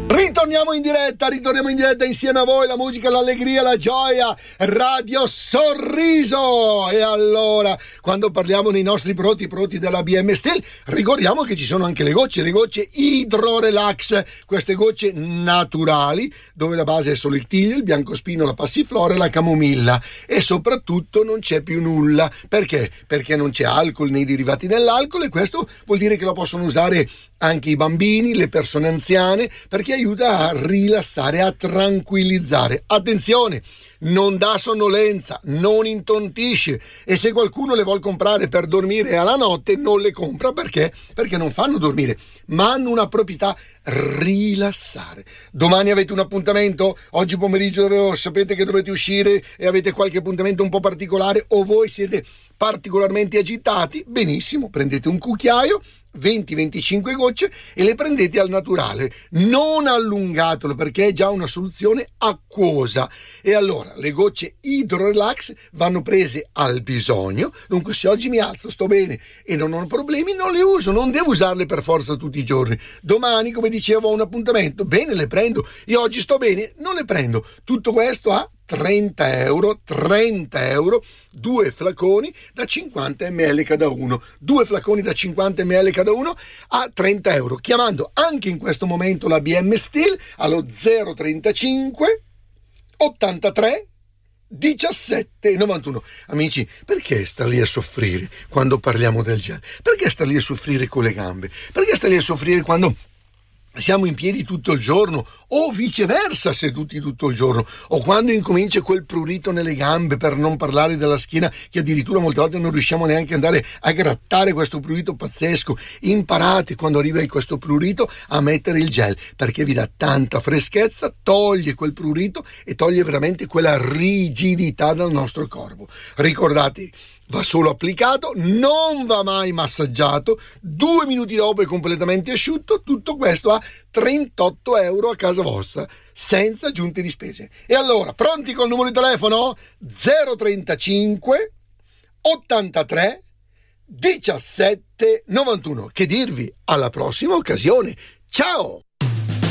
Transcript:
Ritorniamo in diretta insieme a voi, la musica, l'allegria, la gioia, Radio Sorriso. E allora, quando parliamo dei nostri prodotti della BM Steel, ricordiamo che ci sono anche le gocce Hydro Relax, queste gocce naturali, dove la base è solo il tiglio, il biancospino, la passiflora e la camomilla, e soprattutto non c'è più nulla. Perché? Perché non c'è alcol nei derivati dell'alcol, e questo vuol dire che lo possono usare anche i bambini, le persone anziane, perché aiuta a rilassare, a tranquillizzare. Attenzione, non dà sonnolenza, non intontisce, e se qualcuno le vuol comprare per dormire alla notte non le compra. Perché non fanno dormire, ma hanno una proprietà: rilassare. Domani avete un appuntamento? Oggi pomeriggio sapete che dovete uscire e avete qualche appuntamento un po' particolare, o voi siete particolarmente agitati? Benissimo, prendete un cucchiaio, 20-25 gocce, e le prendete al naturale, non allungatelo, perché è già una soluzione acquosa. E allora le gocce Hydro Relax vanno prese al bisogno. Dunque, se oggi mi alzo, sto bene e non ho problemi, non le uso, non devo usarle per forza tutti i giorni. Domani, come dicevo, ho un appuntamento, bene, le prendo. Io oggi sto bene, non le prendo. Tutto questo a 30 euro, 2 flaconi da 50 ml cada uno, 2 flaconi da 50 ml cada uno a 30 euro, chiamando anche in questo momento la BM Steel allo 035 83 17 91. Amici, perché sta lì a soffrire quando parliamo del gel? Perché sta lì a soffrire con le gambe? Perché sta lì a soffrire quando siamo in piedi tutto il giorno, o viceversa seduti tutto il giorno, o quando incomincia quel prurito nelle gambe, per non parlare della schiena, che addirittura molte volte non riusciamo neanche ad andare a grattare questo prurito pazzesco? Imparate, quando arriva questo prurito, a mettere il gel, perché vi dà tanta freschezza, toglie quel prurito e toglie veramente quella rigidità dal nostro corpo. Ricordate, va solo applicato, non va mai massaggiato, 2 minuti dopo è completamente asciutto. Tutto questo a 38 euro a casa vostra, senza aggiunte di spese. E allora, pronti col numero di telefono? 035 83 17 91. Che dirvi? Alla prossima occasione. Ciao!